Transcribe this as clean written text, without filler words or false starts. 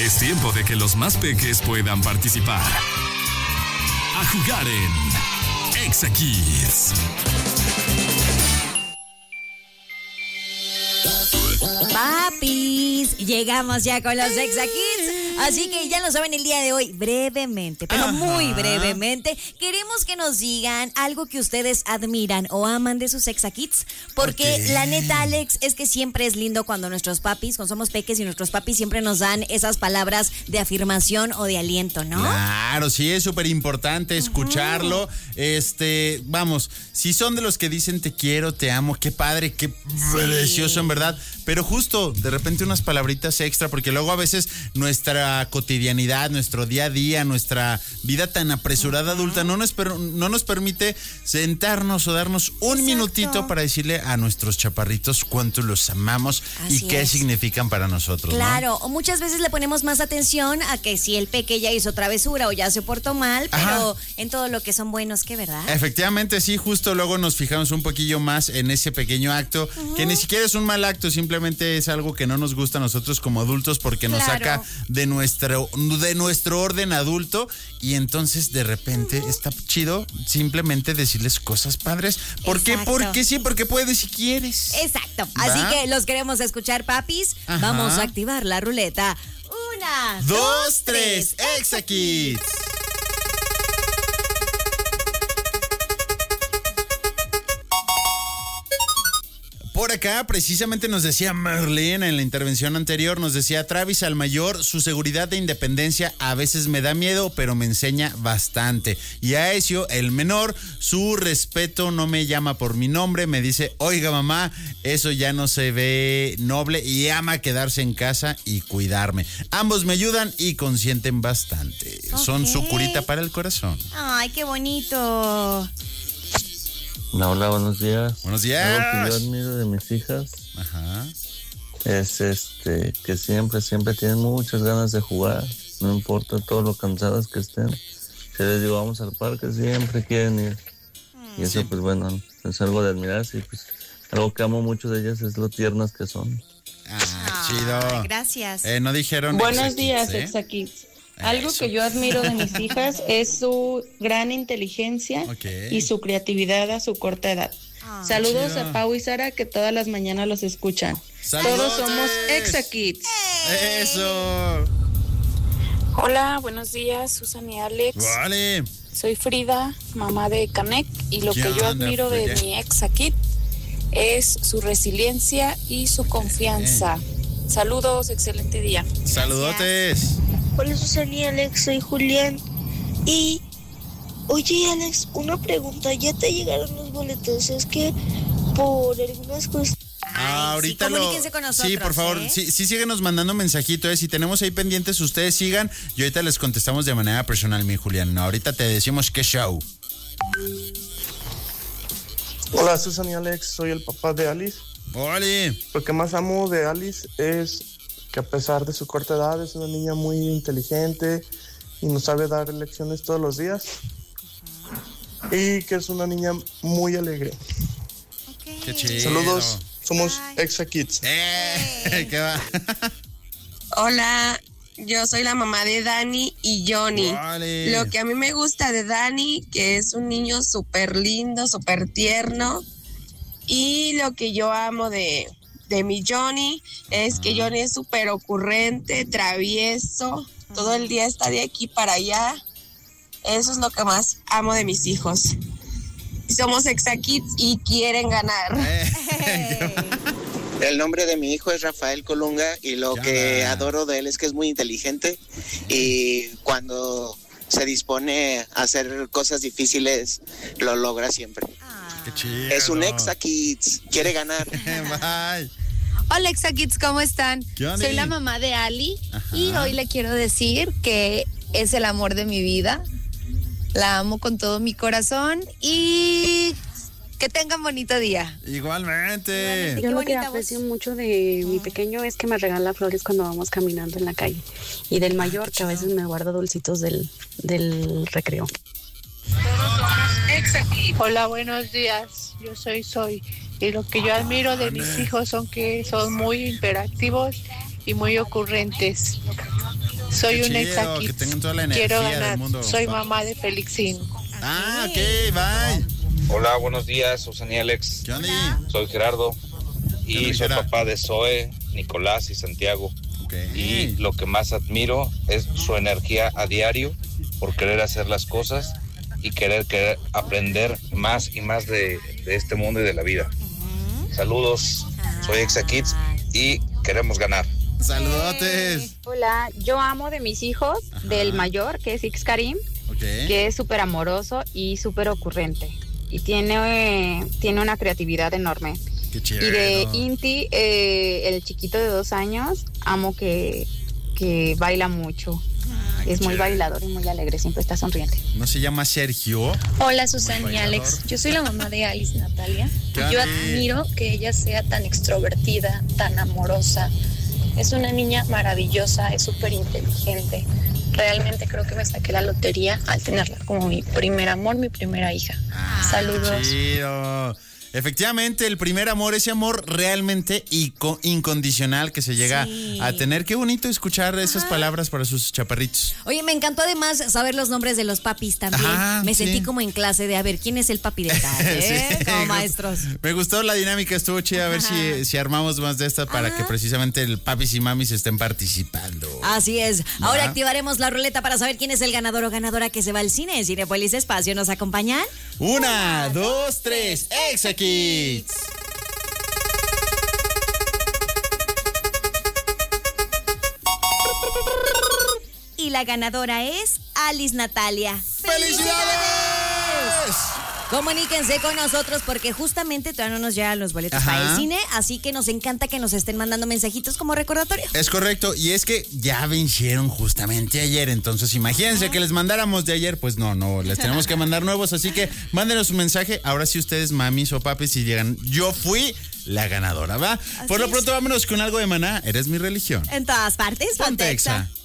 Es tiempo de que los más peques puedan participar. A jugar en Exa Kids. Papis, llegamos ya con los Exa Kids. Así que ya lo saben, el día de hoy, brevemente, pero muy brevemente, queremos que nos digan algo que ustedes admiran o aman de sus Exa Kids. Porque la neta, Alex, es que siempre es lindo cuando nuestros papis, cuando somos peques y nuestros papis siempre nos dan esas palabras de afirmación o de aliento, ¿no? Claro, sí, es súper importante escucharlo. Vamos, si son de los que dicen te quiero, te amo, qué padre, qué precioso en verdad. Pero justo, de repente unas palabritas extra, porque luego a veces nuestra cotidianidad, nuestro día a día, nuestra vida tan apresurada adulta no nos permite sentarnos o darnos un minutito para decirle a nuestros chaparritos cuánto los amamos y qué significan para nosotros. Claro, ¿no? o muchas veces le ponemos más atención a que si el peque ya hizo travesura o ya se portó mal, pero en todo lo que son buenos, ¿qué verdad? Efectivamente, sí, justo luego nos fijamos un poquillo más en ese pequeño acto, que ni siquiera es un mal acto, simplemente es algo que no nos gusta a nosotros como adultos porque nos saca de nuestro orden adulto, y entonces de repente está chido simplemente decirles cosas padres. ¿Por qué? Porque sí, porque puedes si quieres. Exacto. Así que los queremos escuchar, papis. Vamos a activar la ruleta. 1, 2, 3, Exa Kids. Por acá, precisamente nos decía Marlene en la intervención anterior, nos decía Travis al mayor, su seguridad de independencia a veces me da miedo, pero me enseña bastante. Y a Ezio, el menor, su respeto no me llama por mi nombre, me dice, oiga mamá, eso ya no se ve noble, y ama quedarse en casa y cuidarme. Ambos me ayudan y consienten bastante. Son su curita para el corazón. Ay, qué bonito. Hola, buenos días. Buenos días. Algo que yo admiro de mis hijas es que siempre tienen muchas ganas de jugar, no importa todo lo cansadas que estén. Si les digo vamos al parque, siempre quieren ir. Y eso pues bueno, es algo de admirarse, y pues algo que amo mucho de ellas es lo tiernas que son. Chido. Gracias. No dijeron. Buenos días, Exa Kids. Algo que yo admiro de mis hijas es su gran inteligencia y su creatividad a su corta edad. Saludos a Pau y Sara, que todas las mañanas los escuchan. ¡Saludos! Todos somos Exa Kids. ¡Eso! Hola, buenos días, Susan y Alex. Vale. Soy Frida, mamá de Canek, y lo que yo admiro de mi Exa Kid es su resiliencia y su confianza. Saludos, excelente día. Saludotes. Hola Susan y Alex, soy Julián. Y, oye Alex, una pregunta, ¿ya te llegaron los boletos? Es que por algunas cosas... Ahorita comuníquense con nosotros. Sí, por favor, sí, síguenos mandando mensajitos, si tenemos ahí pendientes, ustedes sigan, y ahorita les contestamos de manera personal, mi Julián. No, ahorita te decimos qué show. Hola Susan y Alex, soy el papá de Alice. ¡Hola! Lo que más amo de Alice es que a pesar de su corta edad es una niña muy inteligente y nos sabe dar lecciones todos los días. Y que es una niña muy alegre. ¡Qué chido! Saludos, somos Exa Kids. ¿Qué va? Hola, yo soy la mamá de Dani y Johnny. Vale. Lo que a mí me gusta de Dani, que es un niño súper lindo, súper tierno. Y lo que yo amo de mi Johnny es que Johnny es súper ocurrente, travieso, todo el día está de aquí para allá. Eso es lo que más amo de mis hijos. Somos Exa Kids y quieren ganar. El nombre de mi hijo es Rafael Colunga, y lo que adoro de él es que es muy inteligente, y cuando se dispone a hacer cosas difíciles lo logra siempre. Qué chido. Es un Exa Kids, quiere ganar. Bye. Hola Exa Kids, ¿cómo están? Soy la mamá de Ali. Y hoy le quiero decir que es el amor de mi vida. La amo con todo mi corazón y que tengan bonito día. Igualmente. Yo lo que aprecio mucho de mi pequeño es que me regala flores cuando vamos caminando en la calle, y del mayor que a veces me guarda dulcitos del recreo. Hola, buenos días. Yo soy. Y lo que yo admiro de mis hijos son que son muy hiperactivos y muy ocurrentes. Soy Qué un ex chido, aquí. que tengan toda la energía Quiero del ganar. mundo. Soy mamá de Felixín. Ah, ok, bye. Hola, buenos días, Susan y Alex. ¿Qué onda? Soy Gerardo y onda, soy Gerard? papá de Zoe, Nicolás y Santiago. Okay. Y lo que más admiro es su energía a diario por querer hacer las cosas y querer aprender más y más de este mundo y de la vida. Saludos, soy Exa Kids y queremos ganar. Saludotes. Hola, yo amo de mis hijos, del mayor, que es Ix Karim, que es súper amoroso y súper ocurrente. Y tiene una creatividad enorme. Qué chido. Y de Inti, el chiquito de 2 años, amo que baila mucho. Es muy bailador y muy alegre, siempre está sonriente. ¿No se llama Sergio? Hola Susan y Alex, yo soy la mamá de Alice Natalia. Yo admiro que ella sea tan extrovertida, tan amorosa. Es una niña maravillosa, es súper inteligente. Realmente creo que me saqué la lotería al tenerla como mi primer amor, mi primera hija. Saludos. Chido. Efectivamente, el primer amor, ese amor realmente incondicional que se llega a tener. Qué bonito escuchar esas palabras para sus chaparritos. Oye, me encantó además saber los nombres de los papis también. Me sentí como en clase de a ver quién es el papi de tal, Sí, como maestros. Me gustó la dinámica, estuvo chida. A ver si armamos más de esta para que precisamente el papis y mamis estén participando. Así es. Ahora activaremos la ruleta para saber quién es el ganador o ganadora que se va al cine. Cinépolis Espacio, ¿nos acompañan? 1, 2, 3, Exa Kids. Y la ganadora es Alice Natalia. ¡Felicidades! Comuníquense con nosotros porque justamente todavía no nos llegan los boletos para el cine, así que nos encanta que nos estén mandando mensajitos como recordatorio. Es correcto, y es que ya vencieron justamente ayer, entonces imagínense que les mandáramos de ayer, pues no, les tenemos que mandar nuevos, así que mándenos un mensaje, ahora sí ustedes, mamis o papis, y digan, yo fui la ganadora, ¿va? Por lo pronto vámonos con algo de Maná, Eres mi religión. En todas partes, Ponte Ponte Exa. Exa.